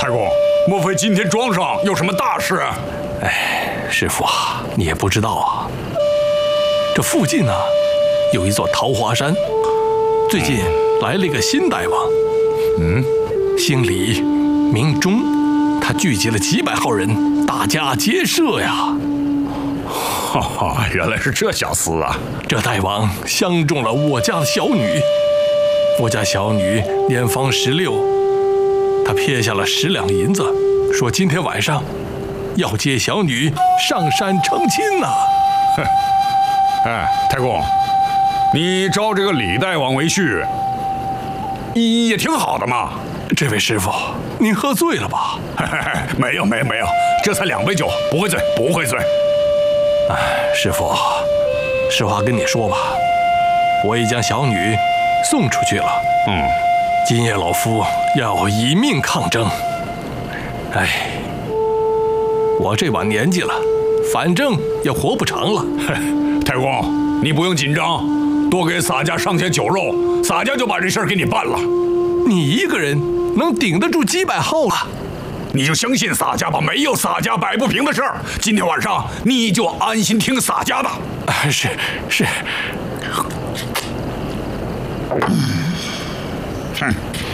太公，莫非今天庄上有什么大事？ 哎，师傅啊，你也不知道啊，这附近呢有一座桃花山，最近来了一个新大王，姓李，名忠，他聚集了几百号人，大家皆赦呀。 哈哈，原来是这小厮啊！ 这大王相中了我家的小女，我家小女年方16，他撇下了10两银子，说今天晚上要接小女上山成亲呐。 哎，太公，你招这个李大王为婿，也挺好的嘛。 这位师傅，您喝醉了吧？ 没有，这才2杯酒，不会醉，不会醉。 哎，师傅，实话跟你说吧，我已将小女送出去了。今夜老夫要以命抗争。哎，我这把年纪了，反正也活不长了。 太公，你不用紧张，多给洒家上些酒肉，洒家就把这事儿给你办了。 你一个人能顶得住几百号啊？ 你就相信洒家吧，没有洒家摆不平的事儿。今天晚上你就安心听洒家的。 是。 哼。